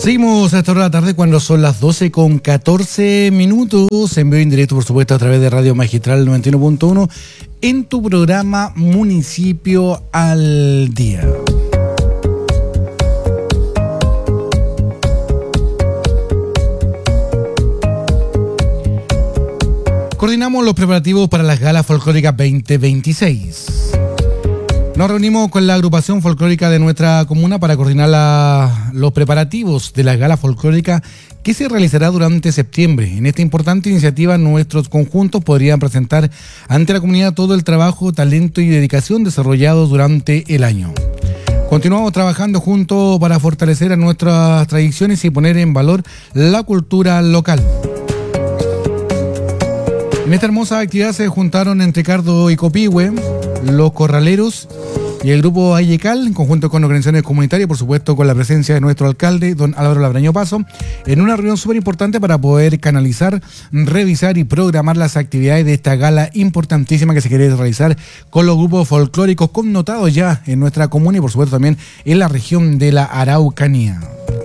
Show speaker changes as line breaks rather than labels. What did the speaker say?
Seguimos a esta hora de la tarde cuando son las 12:14, en vivo en directo, por supuesto, a través de Radio Magistral 91.1, en tu programa Municipio al Día. Coordinamos los preparativos para las galas folclóricas 2026. Nos reunimos con la agrupación folclórica de nuestra comuna para coordinar los preparativos de la gala folclórica que se realizará durante septiembre. En esta importante iniciativa, nuestros conjuntos podrían presentar ante la comunidad todo el trabajo, talento y dedicación desarrollados durante el año. Continuamos trabajando juntos para fortalecer a nuestras tradiciones y poner en valor la cultura local. En esta hermosa actividad se juntaron entre Cardo y Copihue, los Corraleros y el grupo Ayecal, en conjunto con organizaciones comunitarias, por supuesto con la presencia de nuestro alcalde, don Álvaro Labraño Paso, en una reunión súper importante para poder canalizar, revisar y programar las actividades de esta gala importantísima que se quiere realizar con los grupos folclóricos connotados ya en nuestra comuna y por supuesto también en la región de la Araucanía.